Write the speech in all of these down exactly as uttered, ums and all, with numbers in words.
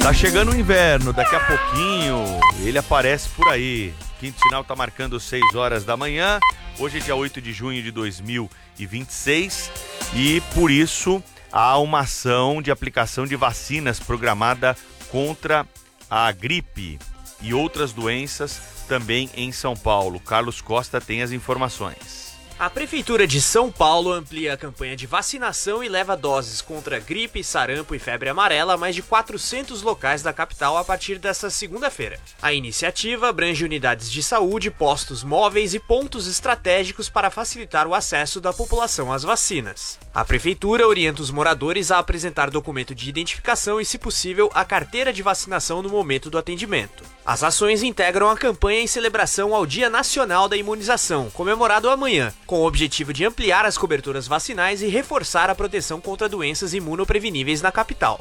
Tá chegando o inverno, daqui a pouquinho ele aparece por aí. Quinto sinal tá marcando seis horas da manhã. Hoje é dia oito de junho de dois mil e vinte e seis e por isso há uma ação de aplicação de vacinas programada contra a gripe e outras doenças também em São Paulo. Carlos Costa tem as informações. A Prefeitura de São Paulo amplia a campanha de vacinação e leva doses contra gripe, sarampo e febre amarela a mais de quatrocentos locais da capital a partir desta segunda-feira. A iniciativa abrange unidades de saúde, postos móveis e pontos estratégicos para facilitar o acesso da população às vacinas. A Prefeitura orienta os moradores a apresentar documento de identificação e, se possível, a carteira de vacinação no momento do atendimento. As ações integram a campanha em celebração ao Dia Nacional da Imunização, comemorado amanhã, com o objetivo de ampliar as coberturas vacinais e reforçar a proteção contra doenças imunopreveníveis na capital.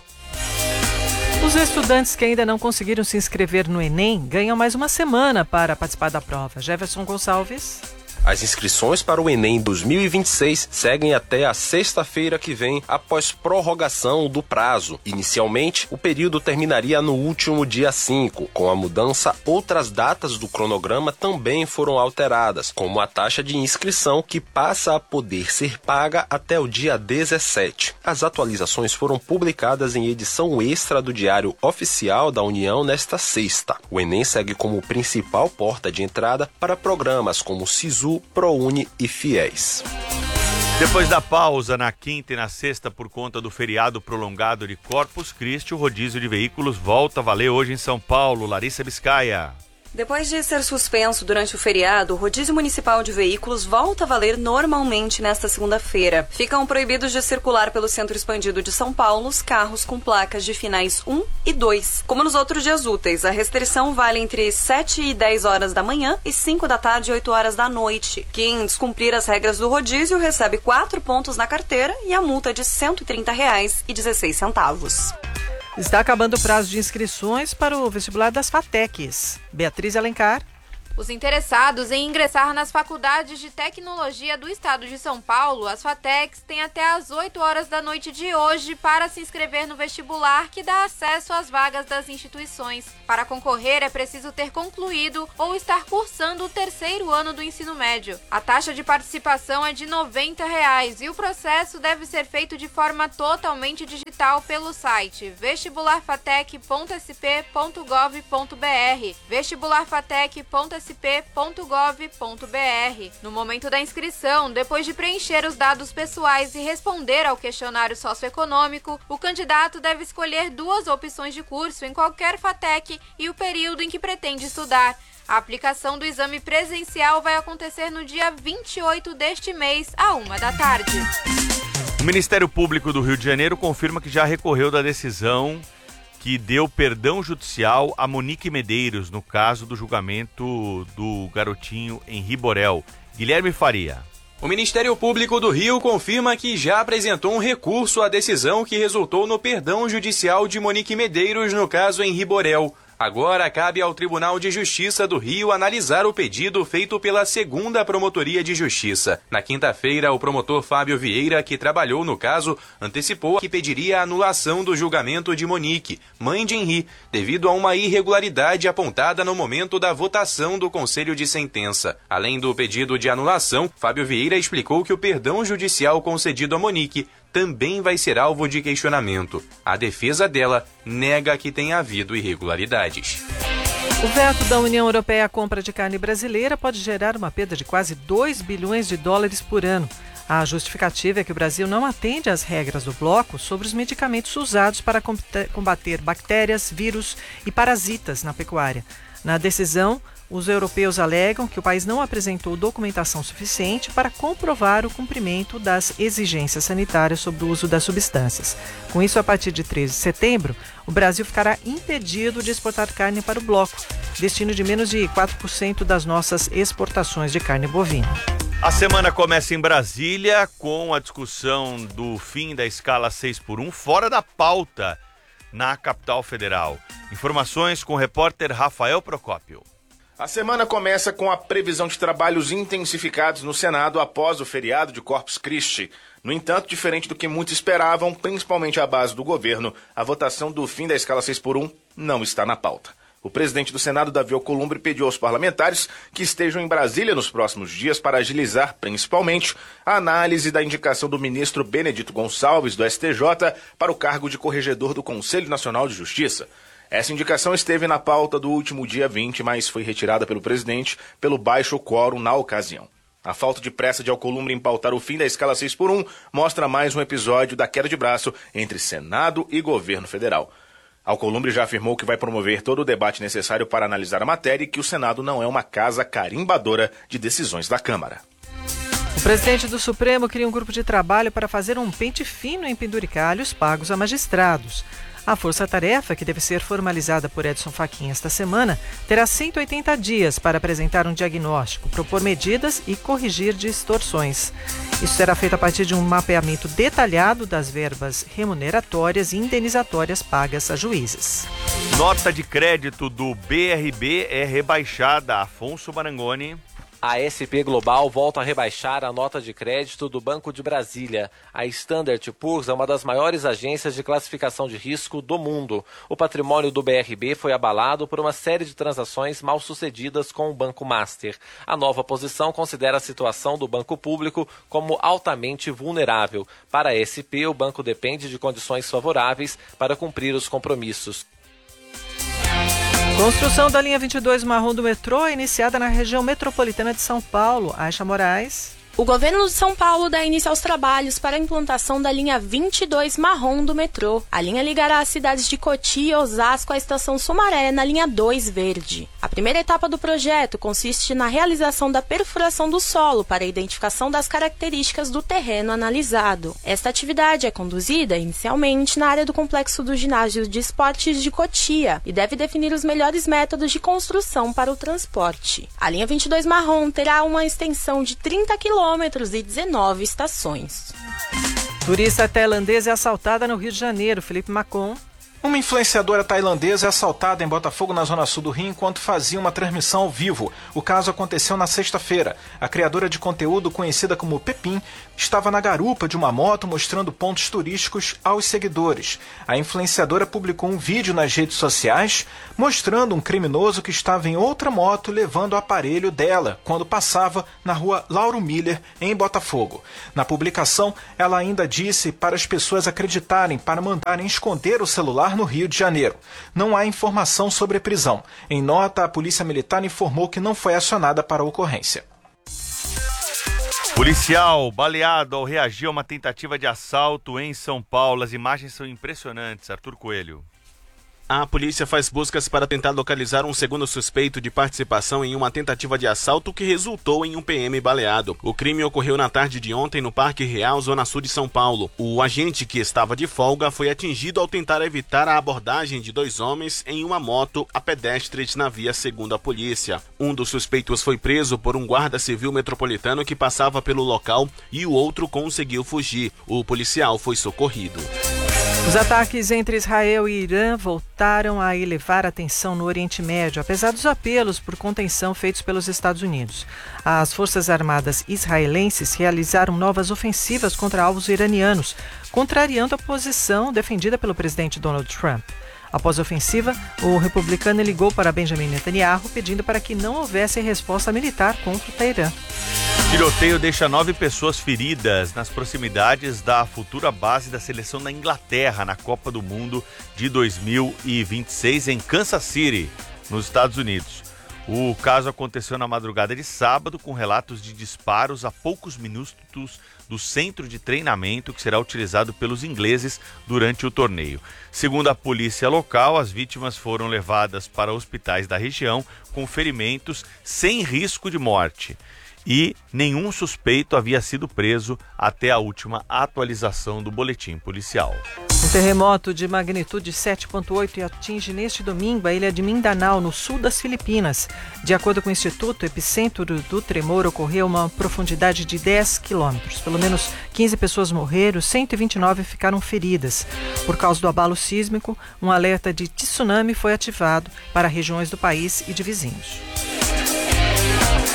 Os estudantes que ainda não conseguiram se inscrever no Enem ganham mais uma semana para participar da prova. Jefferson Gonçalves. As inscrições para o Enem dois mil e vinte e seis seguem até a sexta-feira que vem, após prorrogação do prazo. Inicialmente, o período terminaria no último dia cinco. Com a mudança, outras datas do cronograma também foram alteradas, como a taxa de inscrição, que passa a poder ser paga até o dia dezessete. As atualizações foram publicadas em edição extra do Diário Oficial da União nesta sexta. O Enem segue como principal porta de entrada para programas como SISU, ProUni e FIES. Depois da pausa na quinta e na sexta por conta do feriado prolongado de Corpus Christi, o rodízio de veículos volta a valer hoje em São Paulo. Larissa Biscaia. Depois de ser suspenso durante o feriado, o rodízio municipal de veículos volta a valer normalmente nesta segunda-feira. Ficam proibidos de circular pelo centro expandido de São Paulo os carros com placas de finais um e dois. Como nos outros dias úteis, a restrição vale entre sete e dez horas da manhã e cinco da tarde e oito horas da noite. Quem descumprir as regras do rodízio recebe quatro pontos na carteira e a multa de cento e trinta reais e dezesseis centavos. Está acabando o prazo de inscrições para o vestibular das FATECs. Beatriz Alencar. Os interessados em ingressar nas faculdades de tecnologia do estado de São Paulo, as FATECs, têm até às oito horas da noite de hoje para se inscrever no vestibular que dá acesso às vagas das instituições. Para concorrer, é preciso ter concluído ou estar cursando o terceiro ano do ensino médio. A taxa de participação é de noventa reais e o processo deve ser feito de forma totalmente digital pelo site vestibular fatec ponto s p ponto gov ponto b r, vestibular fatec ponto s p ponto gov ponto b r. No momento da inscrição, depois de preencher os dados pessoais e responder ao questionário socioeconômico, o candidato deve escolher duas opções de curso em qualquer FATEC e o período em que pretende estudar. A aplicação do exame presencial vai acontecer no dia vinte e oito deste mês, à uma da tarde. O Ministério Público do Rio de Janeiro confirma que já recorreu da decisão que deu perdão judicial a Monique Medeiros no caso do julgamento do garotinho Henri Borel. Guilherme Faria. O Ministério Público do Rio confirma que já apresentou um recurso à decisão que resultou no perdão judicial de Monique Medeiros no caso Henri Borel. Agora cabe ao Tribunal de Justiça do Rio analisar o pedido feito pela segunda Promotoria de Justiça. Na quinta-feira, o promotor Fábio Vieira, que trabalhou no caso, antecipou que pediria a anulação do julgamento de Monique, mãe de Henri, devido a uma irregularidade apontada no momento da votação do Conselho de Sentença. Além do pedido de anulação, Fábio Vieira explicou que o perdão judicial concedido a Monique também vai ser alvo de questionamento. A defesa dela nega que tenha havido irregularidades. O veto da União Europeia à compra de carne brasileira pode gerar uma perda de quase dois bilhões de dólares por ano. A justificativa é que o Brasil não atende às regras do bloco sobre os medicamentos usados para combater bactérias, vírus e parasitas na pecuária. Na decisão, os europeus alegam que o país não apresentou documentação suficiente para comprovar o cumprimento das exigências sanitárias sobre o uso das substâncias. Com isso, a partir de treze de setembro, o Brasil ficará impedido de exportar carne para o bloco, destino de menos de quatro por cento das nossas exportações de carne bovina. A semana começa em Brasília com a discussão do fim da escala seis por um fora da pauta na capital federal. Informações com o repórter Rafael Procópio. A semana começa com a previsão de trabalhos intensificados no Senado após o feriado de Corpus Christi. No entanto, diferente do que muitos esperavam, principalmente a base do governo, a votação do fim da escala seis por um não está na pauta. O presidente do Senado, Davi Alcolumbre, pediu aos parlamentares que estejam em Brasília nos próximos dias para agilizar, principalmente, a análise da indicação do ministro Benedito Gonçalves, do S T J, para o cargo de corregedor do Conselho Nacional de Justiça. Essa indicação esteve na pauta do último dia vinte, mas foi retirada pelo presidente pelo baixo quórum na ocasião. A falta de pressa de Alcolumbre em pautar o fim da escala seis por um mostra mais um episódio da queda de braço entre Senado e governo federal. Alcolumbre já afirmou que vai promover todo o debate necessário para analisar a matéria e que o Senado não é uma casa carimbadora de decisões da Câmara. O presidente do Supremo cria um grupo de trabalho para fazer um pente fino em penduricalhos pagos a magistrados. A força-tarefa, que deve ser formalizada por Edson Fachin esta semana, terá cento e oitenta dias para apresentar um diagnóstico, propor medidas e corrigir distorções. Isso será feito a partir de um mapeamento detalhado das verbas remuneratórias e indenizatórias pagas a juízes. Nota de crédito do B R B é rebaixada. Afonso Marangoni. A S P Global volta a rebaixar a nota de crédito do Banco de Brasília. A Standard and Poor's é uma das maiores agências de classificação de risco do mundo. O patrimônio do B R B foi abalado por uma série de transações mal sucedidas com o Banco Master. A nova posição considera a situação do banco público como altamente vulnerável. Para a S P, o banco depende de condições favoráveis para cumprir os compromissos. Construção da linha vinte e dois marrom do metrô é iniciada na região metropolitana de São Paulo. Aisha Moraes. O governo de São Paulo dá início aos trabalhos para a implantação da linha vinte e dois marrom do metrô. A linha ligará as cidades de Cotia e Osasco à estação Sumaré, na linha dois verde. A primeira etapa do projeto consiste na realização da perfuração do solo para a identificação das características do terreno analisado. Esta atividade é conduzida, inicialmente, na área do complexo do ginásio de esportes de Cotia e deve definir os melhores métodos de construção para o transporte. A linha vinte e dois marrom terá uma extensão de trinta quilômetros e dezenove estações. Turista tailandesa é assaltada no Rio de Janeiro. Felipe Macon. Uma influenciadora tailandesa é assaltada em Botafogo, na zona sul do Rio, enquanto fazia uma transmissão ao vivo. O caso aconteceu na sexta-feira. A criadora de conteúdo, conhecida como Pepin, estava na garupa de uma moto mostrando pontos turísticos aos seguidores. A influenciadora publicou um vídeo nas redes sociais mostrando um criminoso que estava em outra moto levando o aparelho dela quando passava na rua Lauro Miller, em Botafogo. Na publicação, ela ainda disse para as pessoas acreditarem para mandarem esconder o celular no Rio de Janeiro. Não há informação sobre a prisão. Em nota, a Polícia Militar informou que não foi acionada para a ocorrência. Policial baleado ao reagir a uma tentativa de assalto em São Paulo. As imagens são impressionantes. Arthur Coelho. A polícia faz buscas para tentar localizar um segundo suspeito de participação em uma tentativa de assalto que resultou em um P M baleado. O crime ocorreu na tarde de ontem no Parque Real, zona sul de São Paulo. O agente, que estava de folga, foi atingido ao tentar evitar a abordagem de dois homens em uma moto a pedestres na via, segundo a polícia. Um dos suspeitos foi preso por um guarda civil metropolitano que passava pelo local e o outro conseguiu fugir. O policial foi socorrido. Os ataques entre Israel e Irã voltaram a elevar a tensão no Oriente Médio, apesar dos apelos por contenção feitos pelos Estados Unidos. As Forças Armadas israelenses realizaram novas ofensivas contra alvos iranianos, contrariando a posição defendida pelo presidente Donald Trump. Após a ofensiva, o republicano ligou para Benjamin Netanyahu pedindo para que não houvesse resposta militar contra o Teherã. Tiroteio deixa nove pessoas feridas nas proximidades da futura base da seleção da Inglaterra na Copa do Mundo de dois mil e vinte e seis em Kansas City, nos Estados Unidos. O caso aconteceu na madrugada de sábado, com relatos de disparos a poucos minutos do centro de treinamento que será utilizado pelos ingleses durante o torneio. Segundo a polícia local, as vítimas foram levadas para hospitais da região com ferimentos sem risco de morte. E nenhum suspeito havia sido preso até a última atualização do boletim policial. Um terremoto de magnitude sete ponto oito atinge neste domingo a ilha de Mindanao, no sul das Filipinas. De acordo com o Instituto, o epicentro do tremor ocorreu a uma profundidade de dez quilômetros. Pelo menos quinze pessoas morreram, cento e vinte e nove ficaram feridas. Por causa do abalo sísmico, um alerta de tsunami foi ativado para regiões do país e de vizinhos.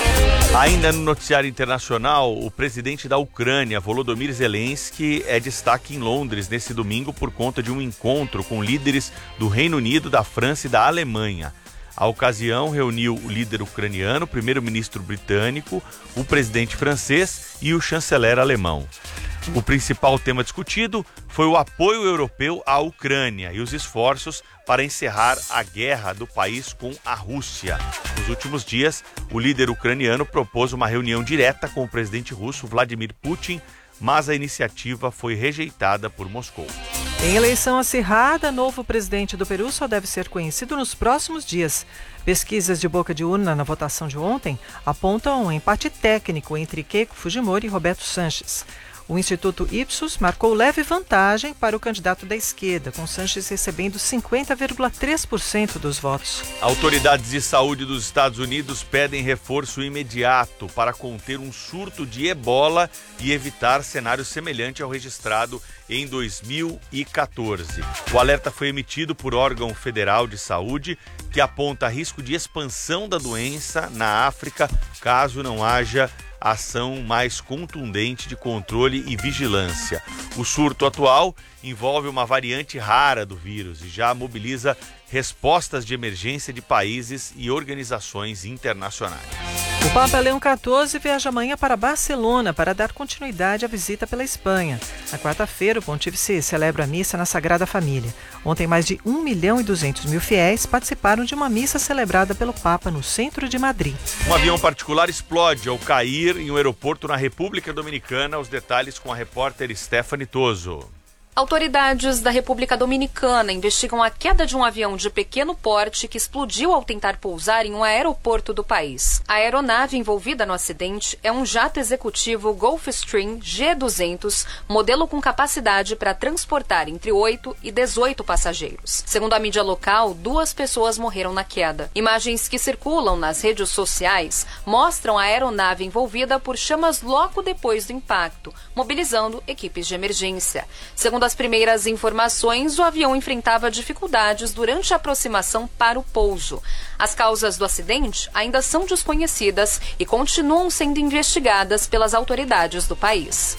Ainda no noticiário internacional, o presidente da Ucrânia, Volodymyr Zelensky, é destaque em Londres nesse domingo por conta de um encontro com líderes do Reino Unido, da França e da Alemanha. A ocasião reuniu o líder ucraniano, o primeiro-ministro britânico, o presidente francês e o chanceler alemão. O principal tema discutido foi o apoio europeu à Ucrânia e os esforços para encerrar a guerra do país com a Rússia. Nos últimos dias, o líder ucraniano propôs uma reunião direta com o presidente russo Vladimir Putin, mas a iniciativa foi rejeitada por Moscou. Em eleição acirrada, novo presidente do Peru só deve ser conhecido nos próximos dias. Pesquisas de boca de urna na votação de ontem apontam um empate técnico entre Keiko Fujimori e Roberto Sanches. O Instituto Ipsos marcou leve vantagem para o candidato da esquerda, com Sanches recebendo cinquenta vírgula três por cento dos votos. Autoridades de saúde dos Estados Unidos pedem reforço imediato para conter um surto de ebola e evitar cenário semelhante ao registrado em dois mil e quatorze. O alerta foi emitido por órgão federal de saúde que aponta risco de expansão da doença na África caso não haja ação mais contundente de controle e vigilância. O surto atual envolve uma variante rara do vírus e já mobiliza respostas de emergência de países e organizações internacionais. O Papa Leão quatorze viaja amanhã para Barcelona para dar continuidade à visita pela Espanha. Na quarta-feira, o pontífice celebra a missa na Sagrada Família. Ontem, mais de um milhão e duzentos mil fiéis participaram de uma missa celebrada pelo Papa no centro de Madrid. Um avião particular explode ao cair em um aeroporto na República Dominicana. Os detalhes com a repórter Stephanie Toso. Autoridades da República Dominicana investigam a queda de um avião de pequeno porte que explodiu ao tentar pousar em um aeroporto do país. A aeronave envolvida no acidente é um jato executivo Gulfstream G duzentos, modelo com capacidade para transportar entre oito e dezoito passageiros. Segundo a mídia local, duas pessoas morreram na queda. Imagens que circulam nas redes sociais mostram a aeronave envolvida por chamas logo depois do impacto, mobilizando equipes de emergência. Segundo as primeiras informações, o avião enfrentava dificuldades durante a aproximação para o pouso. As causas do acidente ainda são desconhecidas e continuam sendo investigadas pelas autoridades do país.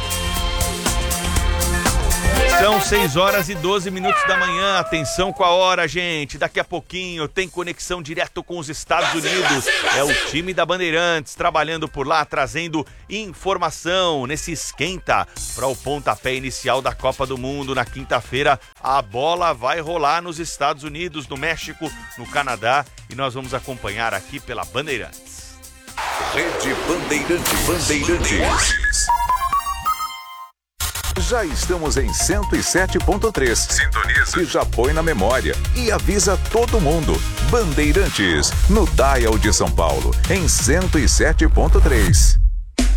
São seis horas e doze minutos da manhã. Atenção com a hora, gente. Daqui a pouquinho tem conexão direto com os Estados Unidos. É o time da Bandeirantes trabalhando por lá, trazendo informação nesse esquenta para o pontapé inicial da Copa do Mundo. Na quinta-feira, a bola vai rolar nos Estados Unidos, no México, no Canadá. E nós vamos acompanhar aqui pela Bandeirantes. Rede Bandeirantes. Bandeirantes. Já estamos em cento e sete ponto três. Sintoniza. E já põe na memória. E avisa todo mundo. Bandeirantes, no Dial de São Paulo, em cento e sete ponto três.